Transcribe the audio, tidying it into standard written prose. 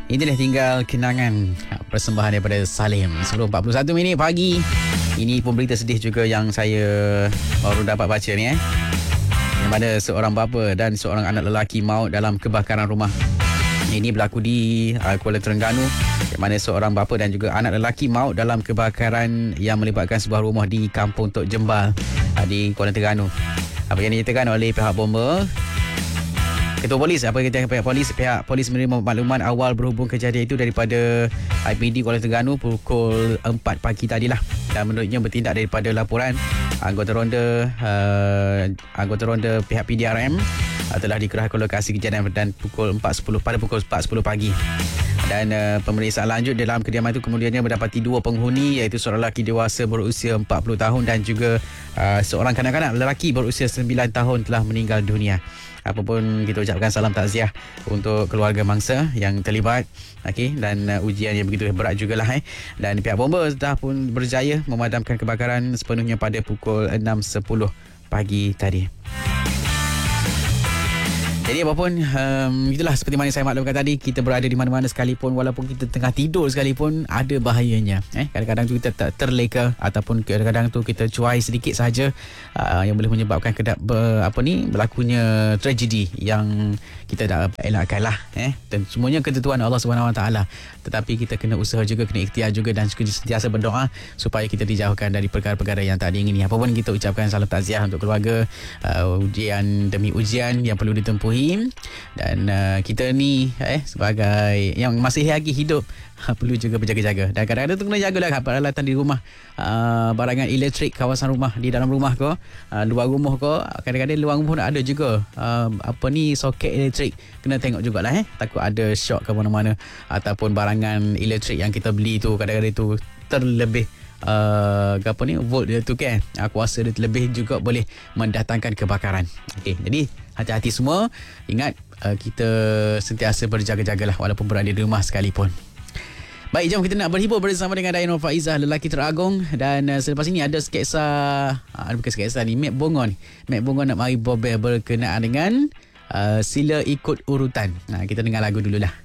Inilah tinggal kenangan persembahan daripada Salim. 10.41 minit pagi. Ini pun berita sedih juga yang saya baru dapat baca ni Yang mana seorang bapa dan seorang anak lelaki maut dalam kebakaran rumah. Ini berlaku di Kuala Terengganu, yang mana seorang bapa dan juga anak lelaki maut dalam kebakaran yang melibatkan sebuah rumah di Kampung Tok Jembal di Kuala Terengganu. Apa yang dinyatakan oleh pihak bomba, Ketua Polis, pihak polis menerima makluman awal berhubung kejadian itu daripada IPD Kuala Terengganu pukul 4 pagi tadilah, dan menurutnya bertindak daripada laporan anggota ronda pihak PDRM telah dikerahkan ke lokasi kejadian dan pada pukul 4.10 pagi. Dan pemeriksaan lanjut dalam kediaman itu kemudiannya mendapati dua penghuni, iaitu seorang lelaki dewasa berusia 40 tahun dan juga seorang kanak-kanak lelaki berusia 9 tahun telah meninggal dunia. Apapun kita ucapkan salam takziah untuk keluarga mangsa yang terlibat, dan ujian yang begitu berat jugalah. Dan pihak bomba telah pun berjaya memadamkan kebakaran sepenuhnya pada pukul 6.10 pagi tadi. Jadi apapun, itulah seperti mana saya maklumkan tadi, kita berada di mana-mana sekalipun, walaupun kita tengah tidur sekalipun, ada bahayanya. Kadang-kadang tu kita terleka, ataupun kadang-kadang tu kita cuai sedikit saja, yang boleh menyebabkan berlakunya tragedi yang kita dah elakkanlah. Dan semuanya ketentuan Allah SWT. Tetapi kita kena usaha juga, kena ikhtiar juga, dan sentiasa berdoa supaya kita dijauhkan dari perkara-perkara yang tak diingini. Apapun kita ucapkan salam takziah untuk keluarga, ujian demi ujian yang perlu ditempuhi. Dan kita ni sebagai yang masih lagi hidup perlu juga berjaga-jaga. Dan kadang-kadang tu kena jagalah peralatan di rumah, barangan elektrik kawasan rumah, di dalam rumah ko, luar rumah ko. Kadang-kadang luar rumah ada juga soket elektrik, kena tengok jugalah, takut ada shock ke mana-mana, ataupun barangan elektrik yang kita beli tu kadang-kadang tu terlebih volt dia tu kan, kuasa dia terlebih juga boleh mendatangkan kebakaran. Jadi hati-hati semua. Ingat, kita sentiasa berjaga-jagalah walaupun berada di rumah sekalipun. Baik, jom kita nak berhibur bersama dengan Dayanur Faizah, lelaki teragung. Dan selepas ini ada bukan sketsa ni, Mek Bongon nak mari bobel berkenaan dengan sila ikut urutan. Kita dengar lagu dululah.